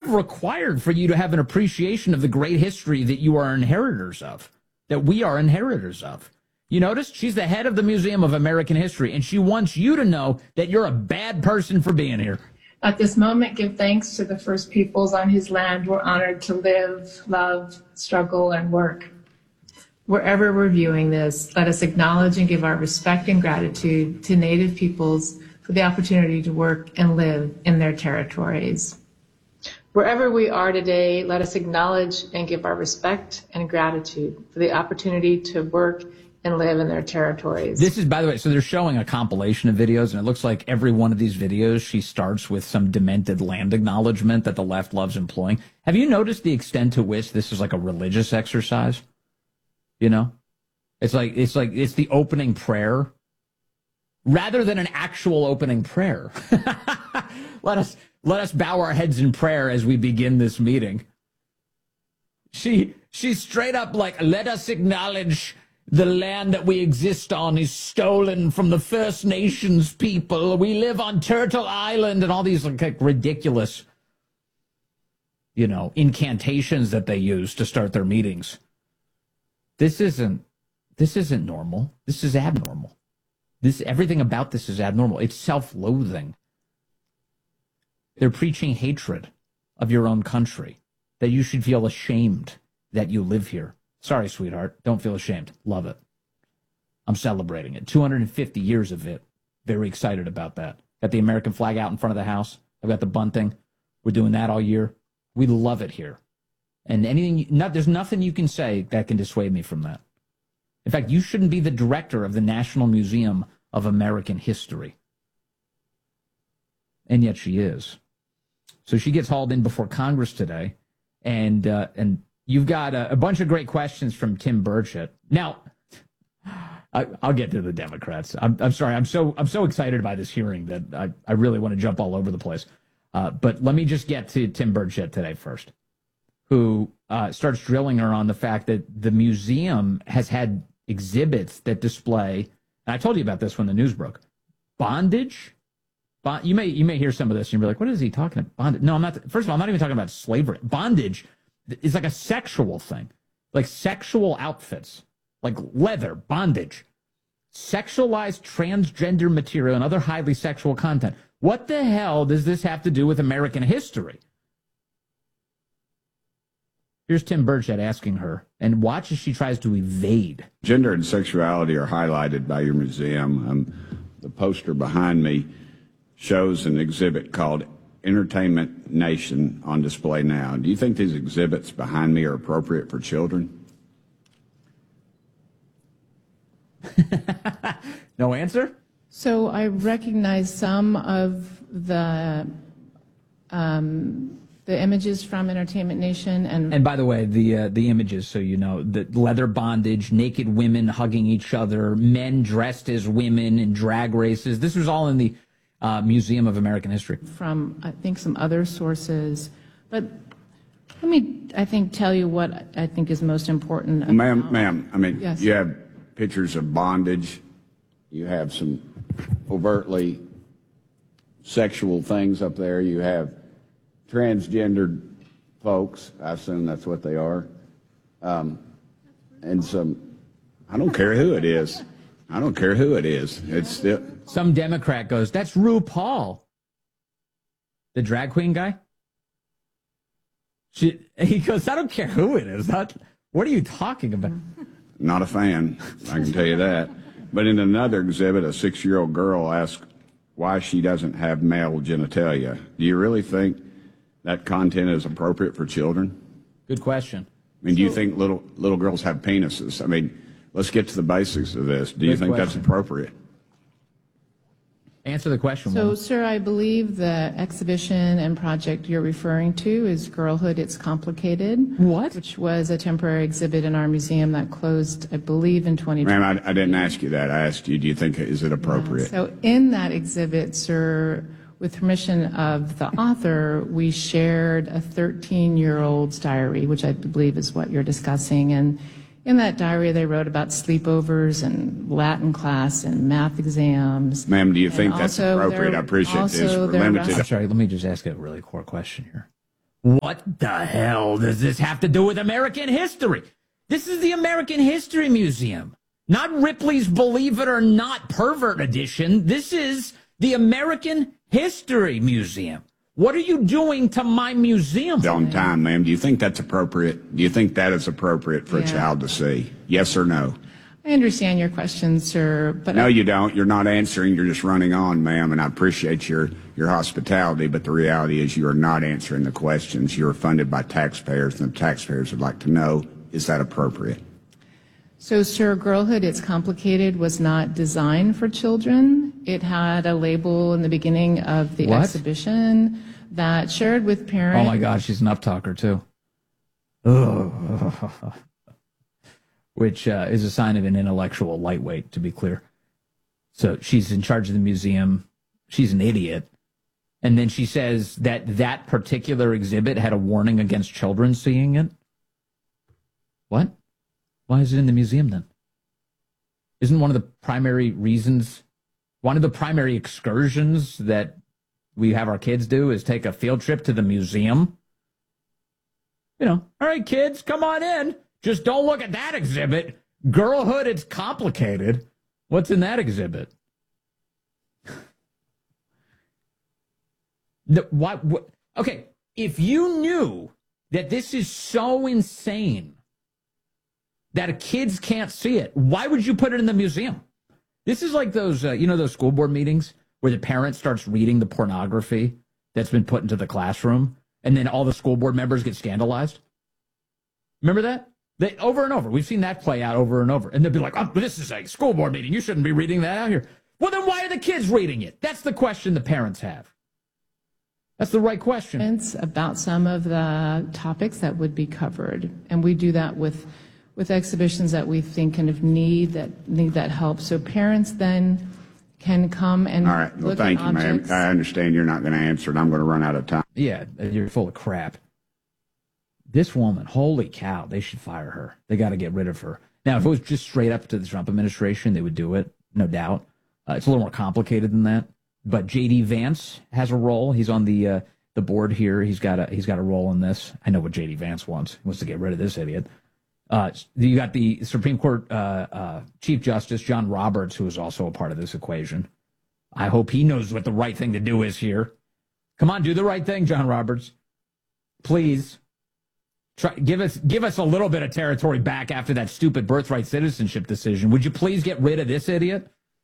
required for you to have an appreciation of the great history that you are inheritors of, that we are inheritors of. You notice she's the head of the Museum of American History, and she wants you to know that you're a bad person for being here. At this moment, give thanks to the first peoples on whose land we're honored to live, love, struggle, and work. Wherever we're viewing this, let us acknowledge and give our respect and gratitude to Native peoples for the opportunity to work and live in their territories. Wherever we are today, let us acknowledge and give our respect and gratitude for the opportunity to work and live in their territories. This is, by the way, so they're showing a compilation of videos, and it looks like every one of these videos, she starts with some demented land acknowledgement that the left loves employing. Have you noticed the extent to which this is like a religious exercise? You know? It's the opening prayer rather than an actual opening prayer. Let us bow our heads in prayer as we begin this meeting. She's straight up like, let us acknowledge the land that we exist on is stolen from the First Nations people. We live on Turtle Island, and all these like ridiculous, incantations that they use to start their meetings. This isn't normal. This is abnormal. Everything about this is abnormal. It's self-loathing. They're preaching hatred of your own country, that you should feel ashamed that you live here. Sorry, sweetheart. Don't feel ashamed. Love it. I'm celebrating it. 250 years of it. Very excited about that. Got the American flag out in front of the house. I've got the bunting. We're doing that all year. We love it here. And there's nothing you can say that can dissuade me from that. In fact, you shouldn't be the director of the National Museum of American History. And yet she is. So she gets hauled in before Congress today, and you've got a bunch of great questions from Tim Burchett. Now, I'll get to the Democrats. I'm sorry. I'm so excited by this hearing that I really want to jump all over the place. But let me just get to Tim Burchett today first, who starts drilling her on the fact that the museum has had exhibits that display, and I told you about this when the news broke, bondage. You may hear some of this and you'll be like, what is he talking about? Bondage? No, I'm not. First of all, I'm not even talking about slavery. Bondage is like a sexual thing, like sexual outfits, like leather, bondage, sexualized transgender material, and other highly sexual content. What the hell does this have to do with American history? Here's Tim Burchett asking her, and watch as she tries to evade. Gender and sexuality are highlighted by your museum. The poster behind me shows an exhibit called Entertainment Nation on display now. Do you think these exhibits behind me are appropriate for children? No answer? So I recognize some of the images from Entertainment Nation, and by the way, the images, so you know, the leather bondage, naked women hugging each other, men dressed as women in drag races. This was all in the Museum of American History. From, I think, some other sources. But let me, tell you what I think is most important. Well, ma'am, yes. You have pictures of bondage. You have some overtly sexual things up there. You have transgendered folks. I assume that's what they are. And some, I don't care who it is. It's still. Some Democrat goes, that's RuPaul. The drag queen guy? He goes, I don't care who it is. What are you talking about? Not a fan, I can tell you that. But in another exhibit, a 6-year-old girl asked why she doesn't have male genitalia. Do you really think that content is appropriate for children? Good question. Do you think little girls have penises? Let's get to the basics of this. Do you think that's appropriate? Answer the question. So, sir, I believe the exhibition and project you're referring to is Girlhood, It's Complicated. What? Which was a temporary exhibit in our museum that closed, I believe, in 2020. Ma'am, I didn't ask you that. I asked you, do you think, is it appropriate? So in that exhibit, sir, with permission of the author, we shared a 13-year-old's diary, which I believe is what you're discussing. And in that diary, they wrote about sleepovers and Latin class and math exams. Ma'am, do you think that's appropriate? I appreciate this. We're limited. I'm sorry, let me just ask a really core question here. What the hell does this have to do with American history? This is the American History Museum, not Ripley's Believe It or Not Pervert Edition. This is the American History Museum. What are you doing to my museum? On time, ma'am. Do you think that's appropriate? Do you think that is appropriate for a child to see? Yes or no? I understand your question, sir, but No, you don't. You're not answering. You're just running on, ma'am, and I appreciate your hospitality, but the reality is you are not answering the questions. You are funded by taxpayers, and the taxpayers would like to know, is that appropriate? So, sir, Girlhood, It's Complicated was not designed for children. It had a label in the beginning of the exhibition that shared with parents. Oh, my gosh, she's an up-talker, too. Ugh. Which is a sign of an intellectual lightweight, to be clear. So she's in charge of the museum. She's an idiot. And then she says that that particular exhibit had a warning against children seeing it. What? Why is it in the museum then? Isn't one of the primary reasons, one of the primary excursions that we have our kids do is take a field trip to the museum? You know, all right, kids, come on in. Just don't look at that exhibit. Girlhood, It's Complicated. What's in that exhibit? Okay, if you knew that this is so insane that kids can't see it, why would you put it in the museum? This is like those, those school board meetings where the parent starts reading the pornography that's been put into the classroom, and then all the school board members get scandalized. Remember that? Over and over. We've seen that play out over and over. And they'll be like, oh, this is a school board meeting. You shouldn't be reading that out here. Well, then why are the kids reading it? That's the question the parents have. That's the right question. About some of the topics that would be covered. And we do that with exhibitions that we think kind of need that help. So parents then can come and all right. Well, thank you, ma'am. I understand you're not going to answer it. I'm going to run out of time. Yeah, you're full of crap. This woman, holy cow, they should fire her. They got to get rid of her. Now, if it was just straight up to the Trump administration, they would do it, no doubt. It's a little more complicated than that. But J.D. Vance has a role. He's on the board here. He's got a role in this. I know what J.D. Vance wants. He wants to get rid of this idiot. You got the Supreme Court Chief Justice John Roberts, who is also a part of this equation. I hope he knows what the right thing to do is here. Come on, do the right thing, John Roberts. Please. Give us a little bit of territory back after that stupid birthright citizenship decision. Would you please get rid of this idiot?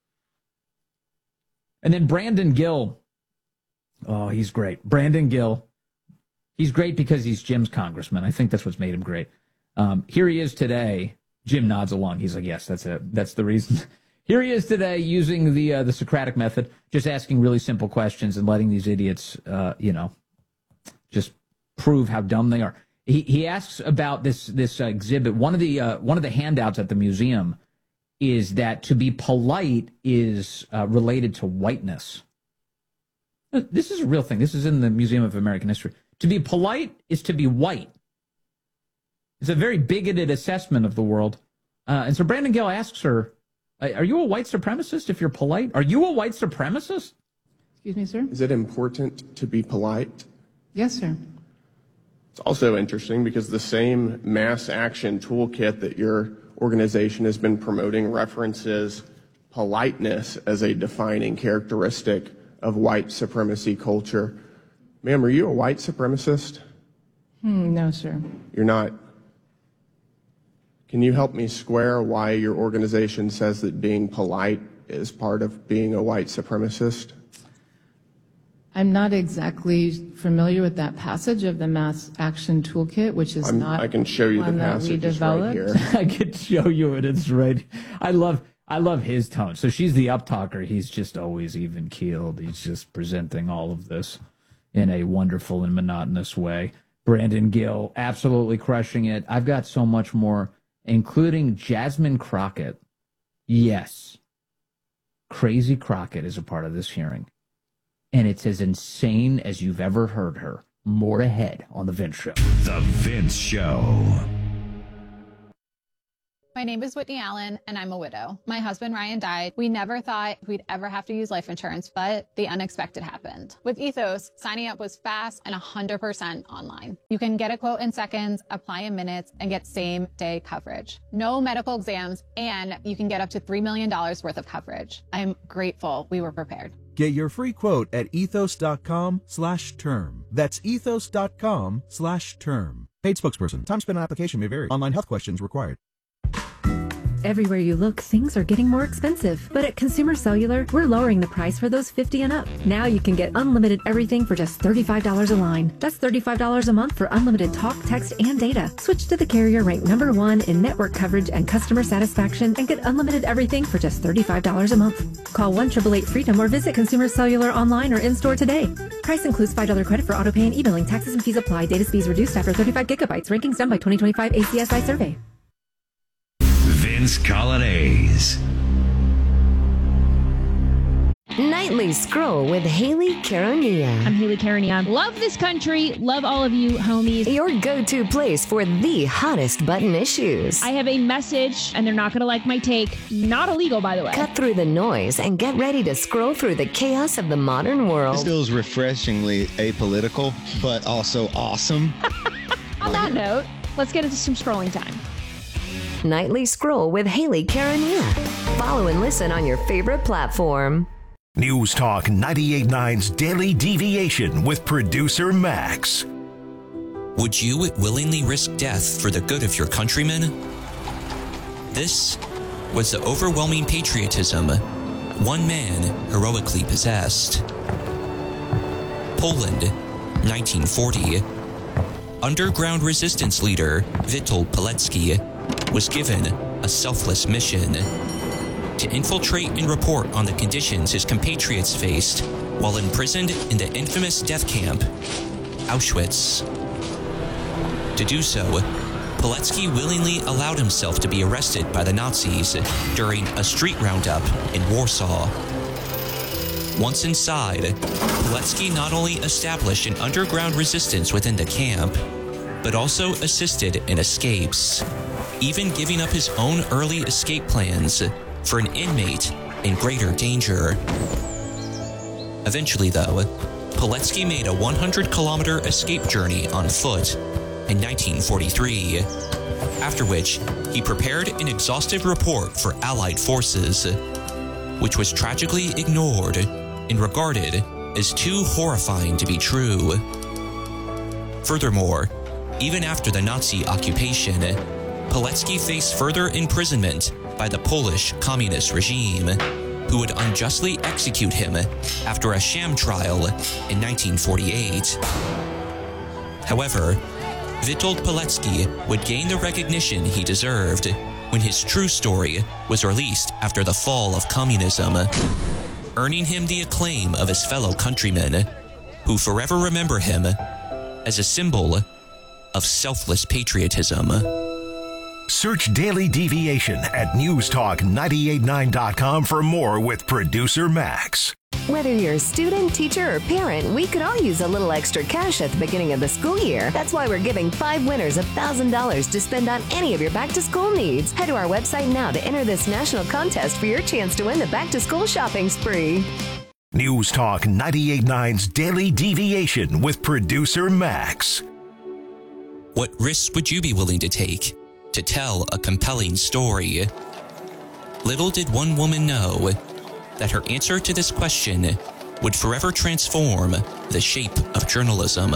And then Brandon Gill. Oh, he's great. Brandon Gill. He's great because he's Jim's congressman. I think that's what's made him great. Here he is today. Jim nods along. He's like, yes, that's it. That's the reason. Here he is today using the Socratic method, just asking really simple questions and letting these idiots, just prove how dumb they are. He asks about this exhibit. One of the handouts at the museum is that to be polite is related to whiteness. This is a real thing. This is in the Museum of American History. To be polite is to be white. It's a very bigoted assessment of the world. And so Brandon Gill asks her, are you a white supremacist if you're polite? Are you a white supremacist? Excuse me, sir? Is it important to be polite? Yes, sir. It's also interesting because the same mass action toolkit that your organization has been promoting references politeness as a defining characteristic of white supremacy culture. Ma'am, are you a white supremacist? No, sir. You're not. Can you help me square why your organization says that being polite is part of being a white supremacist? I'm not exactly familiar with that passage of the Mass Action Toolkit, which is I can show you the passage. It's right here. I could show you it. It's right. I love his tone. So she's the up-talker. He's just always even-keeled. He's just presenting all of this in a wonderful and monotonous way. Brandon Gill, absolutely crushing it. I've got so much more, including Jasmine Crockett. Yes. Crazy Crockett is a part of this hearing. And it's as insane as you've ever heard her. More ahead on The Vince Show. The Vince Show. My name is Whitney Allen, and I'm a widow. My husband, Ryan, died. We never thought we'd ever have to use life insurance, but the unexpected happened. With Ethos, signing up was fast and 100% online. You can get a quote in seconds, apply in minutes, and get same-day coverage. No medical exams, and you can get up to $3 million worth of coverage. I'm grateful we were prepared. Get your free quote at ethos.com/term. That's ethos.com/term. Paid spokesperson. Time spent on application may vary. Online health questions required. Everywhere you look, things are getting more expensive. But at Consumer Cellular, we're lowering the price for those 50 and up. Now you can get unlimited everything for just $35 a line. That's $35 a month for unlimited talk, text, and data. Switch to the carrier ranked #1 in network coverage and customer satisfaction and get unlimited everything for just $35 a month. Call 1-888-FREEDOM or visit Consumer Cellular online or in-store today. Price includes $5 credit for autopay and e-billing. Taxes and fees apply. Data speeds reduced after 35 gigabytes. Rankings done by 2025 ACSI survey. Vince Colonnese. Nightly Scroll with Haley Caronia. I'm Haley Caronia. Love this country. Love all of you homies. Your go-to place for the hottest button issues. I have a message, and they're not going to like my take. Not illegal, by the way. Cut through the noise and get ready to scroll through the chaos of the modern world. This feels refreshingly apolitical, but also awesome. On that note, let's get into some scrolling time. Nightly Scroll with Haley Caronia. Follow and listen on your favorite platform. News Talk 98.9's Daily Deviation with producer Max. Would you willingly risk death for the good of your countrymen? This was the overwhelming patriotism one man heroically possessed. Poland, 1940. Underground resistance leader Witold Pilecki was given a selfless mission to infiltrate and report on the conditions his compatriots faced while imprisoned in the infamous death camp, Auschwitz. To do so, Pilecki willingly allowed himself to be arrested by the Nazis during a street roundup in Warsaw. Once inside, Pilecki not only established an underground resistance within the camp, but also assisted in escapes, even giving up his own early escape plans for an inmate in greater danger. Eventually, though, Pilecki made a 100-kilometer escape journey on foot in 1943, after which he prepared an exhaustive report for Allied forces, which was tragically ignored and regarded as too horrifying to be true. Furthermore, even after the Nazi occupation, Pilecki faced further imprisonment by the Polish communist regime, who would unjustly execute him after a sham trial in 1948. However, Witold Pilecki would gain the recognition he deserved when his true story was released after the fall of communism, earning him the acclaim of his fellow countrymen, who forever remember him as a symbol of selfless patriotism. Search Daily Deviation at newstalk989.com for more with producer Max. Whether you're a student, teacher, or parent, we could all use a little extra cash at the beginning of the school year. That's why we're giving 5 winners $1,000 to spend on any of your back-to-school needs. Head to our website now to enter this national contest for your chance to win the back-to-school shopping spree. News Talk 98.9's Daily Deviation with producer Max. What risks would you be willing to take to tell a compelling story? Little did one woman know that her answer to this question would forever transform the shape of journalism.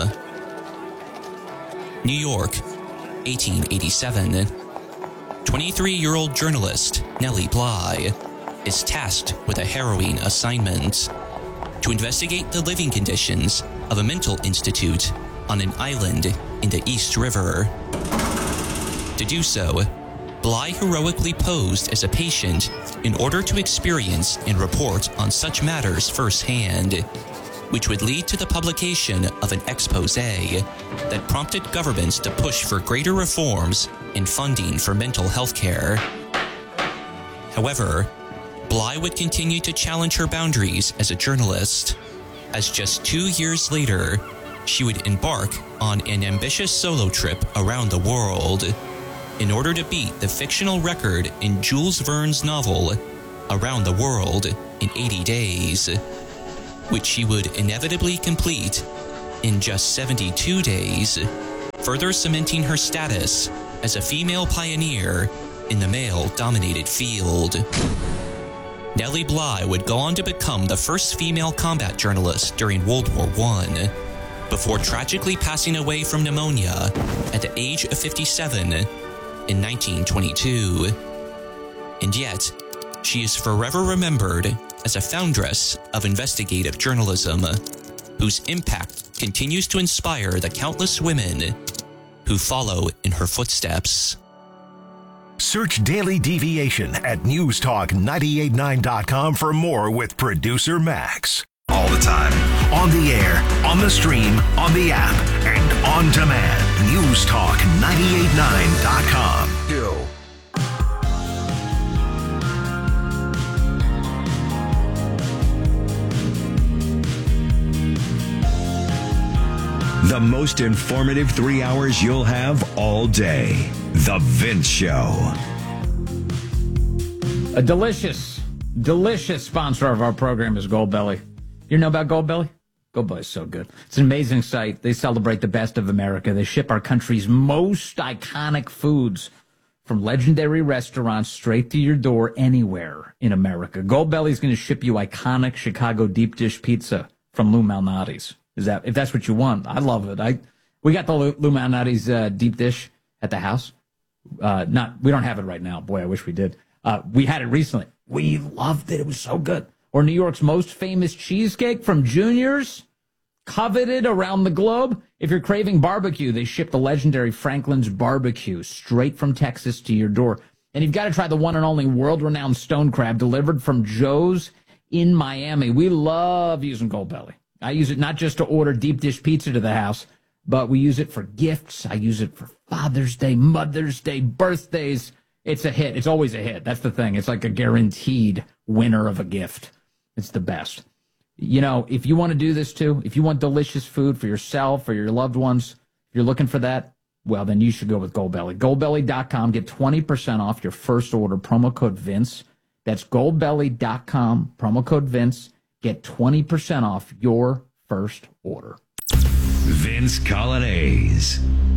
New York, 1887. 23-year-old journalist Nellie Bly is tasked with a harrowing assignment to investigate the living conditions of a mental institute on an island in the East River. To do so, Bly heroically posed as a patient in order to experience and report on such matters firsthand, which would lead to the publication of an expose that prompted governments to push for greater reforms in funding for mental health care. However, Bly would continue to challenge her boundaries as a journalist, as just 2 years later, she would embark on an ambitious solo trip around the world, in order to beat the fictional record in Jules Verne's novel Around the World in 80 Days, which she would inevitably complete in just 72 days, further cementing her status as a female pioneer in the male-dominated field. Nellie Bly would go on to become the first female combat journalist during World War I, before tragically passing away from pneumonia at the age of 57 in 1922. And yet, she is forever remembered as a foundress of investigative journalism, whose impact continues to inspire the countless women who follow in her footsteps. Search Daily Deviation at newstalk989.com for more with producer Max. All the time, on the air, on the stream, on the app, and on demand. Newstalk989.com. The most informative 3 hours you'll have all day. The Vince Show. A delicious sponsor of our program is Goldbelly. You know about Goldbelly? Goldbelly is so good. It's an amazing site. They celebrate the best of America. They ship our country's most iconic foods from legendary restaurants straight to your door anywhere in America. Goldbelly is going to ship you iconic Chicago deep dish pizza from Lou Malnati's. If that's what you want, I love it. We got the Lou Malnati's deep dish at the house. We don't have it right now. Boy, I wish we did. We had it recently. We loved it. It was so good. Or New York's most famous cheesecake from Junior's, coveted around the globe. If you're craving barbecue, they ship the legendary Franklin's Barbecue straight from Texas to your door. And you've got to try the one and only world-renowned stone crab delivered from Joe's in Miami. We love using Goldbelly. I use it not just to order deep dish pizza to the house, but we use it for gifts. I use it for Father's Day, Mother's Day, birthdays. It's a hit. It's always a hit. That's the thing. It's like a guaranteed winner of a gift. It's the best. You know, if you want to do this too, if you want delicious food for yourself or your loved ones, if you're looking for that, well, then you should go with Goldbelly. Goldbelly.com. Get 20% off your first order. Promo code Vince. That's Goldbelly.com. Promo code Vince. Get 20% off your first order. Vince Colonnese.